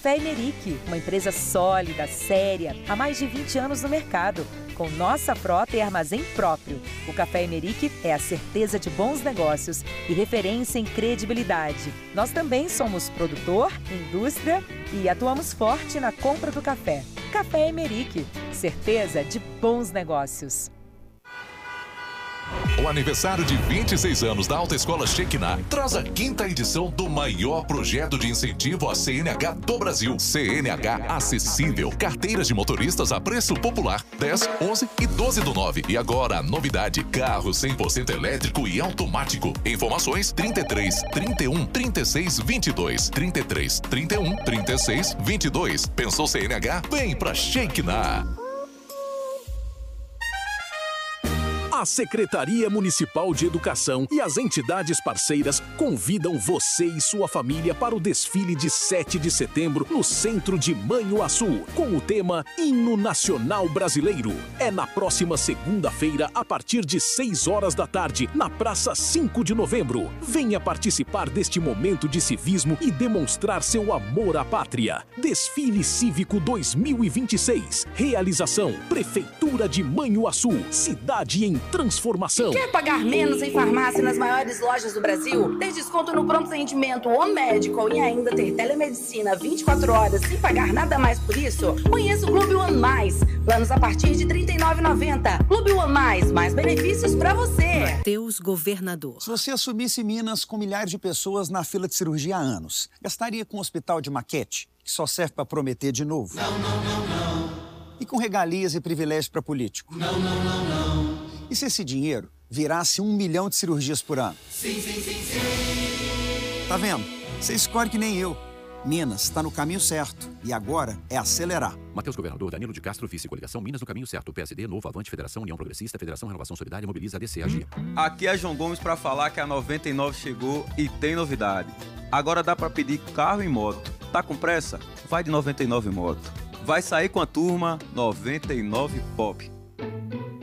Café Emerick, uma empresa sólida, séria, há mais de 20 anos no mercado, com nossa frota e armazém próprio. O Café Emerick é a certeza de bons negócios e referência em credibilidade. Nós também somos produtor, indústria e atuamos forte na compra do café. Café Emerick, certeza de bons negócios. O aniversário de 26 anos da Autoescola Shekinah traz a 5ª edição do maior projeto de incentivo à CNH do Brasil. CNH acessível. Carteiras de motoristas a preço popular. 10, 11 e 12 do 9. E agora a novidade. Carro 100% elétrico e automático. Informações 33 31 36 22. 33 31 36 22. Pensou CNH? Vem pra Shekinah. A Secretaria Municipal de Educação e as entidades parceiras convidam você e sua família para o desfile de 7 de setembro no centro de Manhuaçu, com o tema Hino Nacional Brasileiro. É na próxima segunda-feira, a partir de 6 horas da tarde, na Praça 5 de Novembro. Venha participar deste momento de civismo e demonstrar seu amor à pátria. Desfile Cívico 2026. Realização: Prefeitura de Manhuaçu, cidade em transformação. Quer pagar menos em farmácia nas maiores lojas do Brasil? Ter desconto no pronto atendimento ou médico e ainda ter telemedicina 24 horas sem pagar nada mais por isso? Conheça o Clube One Mais. Planos a partir de R$ 39,90. Clube One Mais benefícios pra você. Mateus Governador. Se você assumisse Minas com milhares de pessoas na fila de cirurgia há anos, gastaria com um hospital de maquete, que só serve pra prometer de novo? Não. E com regalias e privilégios pra político? Não. E se esse dinheiro virasse 1 milhão de cirurgias por ano? Sim. Tá vendo? Você escolhe que nem eu. Minas está no caminho certo e agora é acelerar. Mateus Governador, Danilo de Castro, Vice Coligação Minas no caminho certo. PSD, Novo, Avante, Federação, União Progressista, Federação Renovação Solidária, Mobiliza, ADC, AGIA. Aqui é João Gomes para falar que a 99 chegou e tem novidade. Agora dá para pedir carro e moto. Tá com pressa? Vai de 99 Moto. Vai sair com a turma 99 Pop.